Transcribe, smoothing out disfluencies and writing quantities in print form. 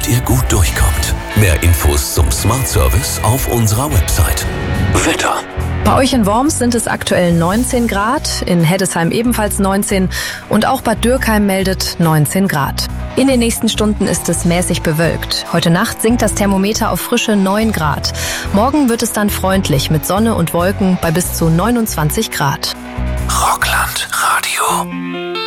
damit ihr gut durchkommt. Mehr Infos zum Smart Service auf unserer Website. Wetter. Bei euch in Worms sind es aktuell 19 Grad, in Heddesheim ebenfalls 19 und auch Bad Dürkheim meldet 19 Grad. In den nächsten Stunden ist es mäßig bewölkt. Heute Nacht sinkt das Thermometer auf frische 9 Grad. Morgen wird es dann freundlich mit Sonne und Wolken bei bis zu 29 Grad. Rockland Radio.